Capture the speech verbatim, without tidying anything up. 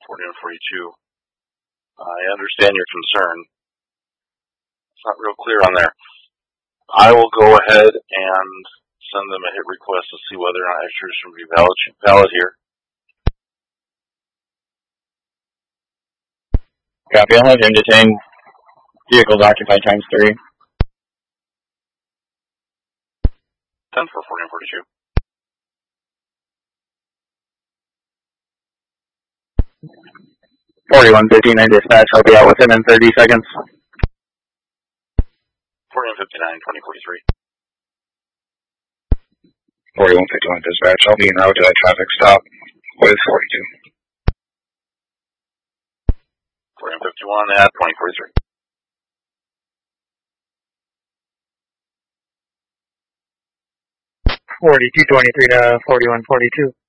forty-one forty-two. I understand your concern. It's not real clear on there. I will go ahead and send them a hit request to see whether or not extradition will be valid, valid here. Copy. I'll have him detain. Vehicles occupied times three. ten for forty-one forty-two. forty-one fifty-nine dispatch. I'll be out with him in thirty seconds. forty-one fifty-nine twenty forty-three. forty-one fifty-one dispatch. I'll be en route to that traffic stop with forty-two. forty-one fifty-one at twenty forty-three. forty-two twenty-three to forty-one forty-two.